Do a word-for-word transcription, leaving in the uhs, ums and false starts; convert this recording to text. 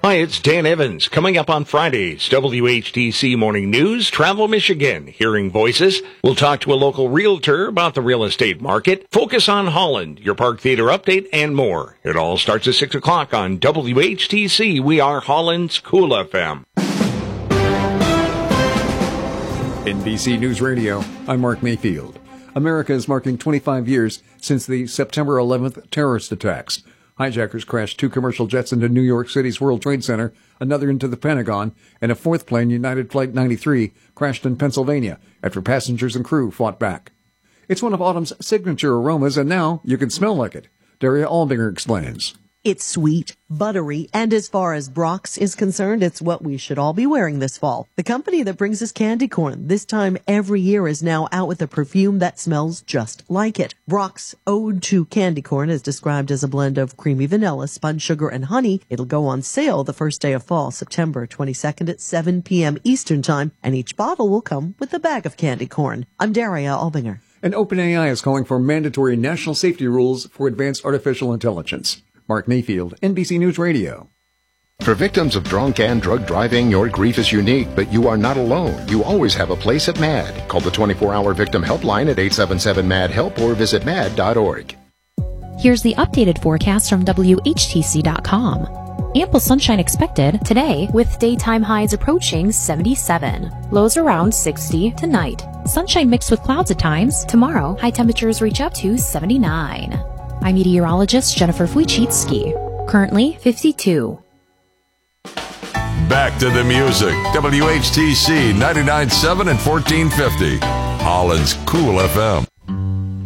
Hi, it's Dan Evans. Coming up on Friday's W H T C Morning News, Travel Michigan, Hearing Voices. We'll talk to a local realtor about the real estate market, focus on Holland, your Park Theater update, and more. It all starts at six o'clock on W H T C. We are Holland's Cool F M. N B C News Radio, I'm Mark Mayfield. America is marking twenty-five years since the September eleventh terrorist attacks. Hijackers crashed two commercial jets into New York City's World Trade Center, another into the Pentagon, and a fourth plane, United Flight ninety-three, crashed in Pennsylvania after passengers and crew fought back. It's one of autumn's signature aromas, and now you can smell like it. Daria Albinger explains. It's sweet, buttery, and as far as Brock's is concerned, it's what we should all be wearing this fall. The company that brings us candy corn this time every year is now out with a perfume that smells just like it. Brock's Ode to Candy Corn is described as a blend of creamy vanilla, spun sugar, and honey. It'll go on sale the first day of fall, September twenty-second at seven p.m. Eastern Time, and each bottle will come with a bag of candy corn. I'm Daria Albinger. And OpenAI is calling for mandatory national safety rules for advanced artificial intelligence. Mark Mayfield, N B C News Radio. For victims of drunk and drug driving, your grief is unique, but you are not alone. You always have a place at MAD. Call the twenty-four hour victim helpline at eight seven seven MAD HELP or visit mad dot org. Here's the updated forecast from W H T C dot com. Ample sunshine expected today with daytime highs approaching seventy-seven. Lows around sixty tonight. Sunshine mixed with clouds at times. Tomorrow, high temperatures reach up to seventy-nine. I'm meteorologist Jennifer Wojcicki. Currently fifty-two. Back to the music. W H T C ninety-nine point seven and fourteen fifty. Holland's Cool F M.